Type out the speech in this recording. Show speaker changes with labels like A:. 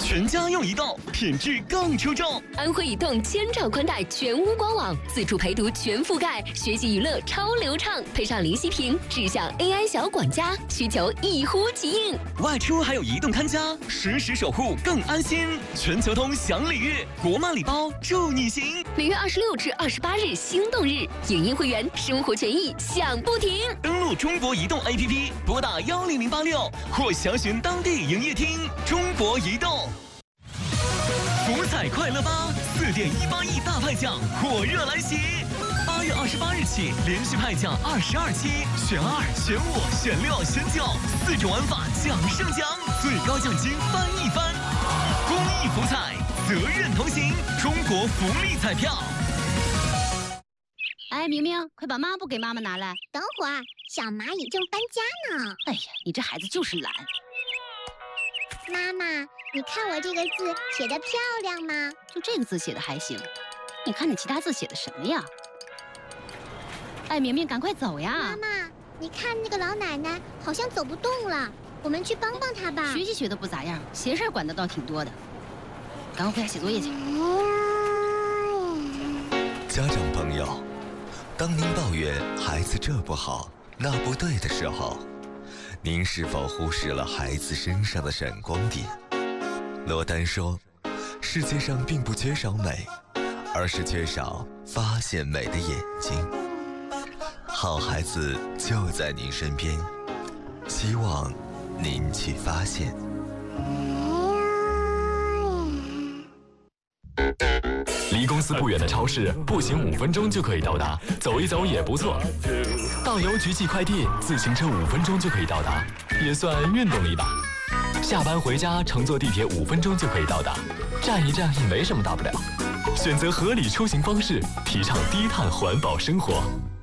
A: 全家用移动，品质更出众。
B: 安徽移动千兆宽带全屋官网，自主陪读全覆盖，学习娱乐超流畅，配上灵犀屏、智享 AI 小管家，需求一呼即应。
A: 外出还有移动看家，实时守护更安心。全球通享礼遇，国漫礼包助你行。
B: 6月26至28日心动日，影音会员生活权益享不停。
A: 登录中国移动 APP， 拨打10086或详询当地营业厅。中国移动。福彩快乐吧，4.18亿大派奖火热来袭！8月28日起，连续派奖22期，选2、选5、选6、选9，4种玩法奖胜奖，最高奖金翻一番。公益福彩，责任同行，中国福利彩票。
C: 哎，明明，快把抹布给妈妈拿来。
D: 等会儿，小蚂蚁正搬家呢。
C: 哎呀，你这孩子就是懒。
D: 妈妈，你看我这个字写得漂亮吗？
C: 就这个字写的还行，你看你其他字写的什么呀？哎，明明，赶快走呀！
D: 妈妈，你看那个老奶奶好像走不动了，我们去帮帮她吧。
C: 学习学的不咋样，闲事管的倒挺多的。赶快回家写作业去。
E: 家长朋友，当您抱怨孩子这不好那不对的时候，您是否忽视了孩子身上的闪光点？罗丹说，世界上并不缺少美，而是缺少发现美的眼睛。好孩子就在您身边，希望您去发现。
F: 离公司不远的超市，步行5分钟就可以到达，走一走也不错。到邮局寄快递，自行车5分钟就可以到达，也算运动了一把。下班回家，乘坐地铁5分钟就可以到达，站一站也没什么大不了。选择合理出行方式，提倡低碳环保生活。